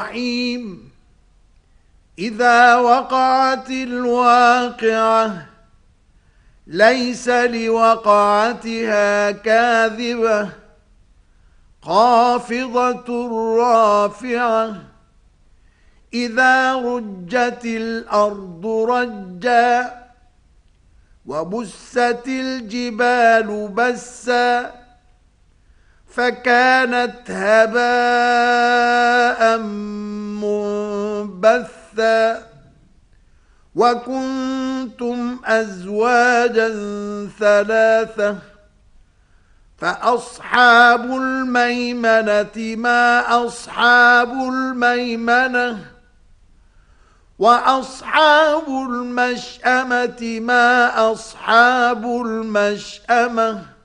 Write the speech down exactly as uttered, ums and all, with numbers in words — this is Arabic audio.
الرحيم إذا وقعت الواقعة ليس لوقعتها كاذبة خافضة رافعة إذا رجت الأرض رجا وبست الجبال بسا فكانت هباء منبثا وكنتم أزواجا ثلاثة فأصحاب الميمنة ما أصحاب الميمنة وأصحاب المشأمة ما أصحاب المشأمة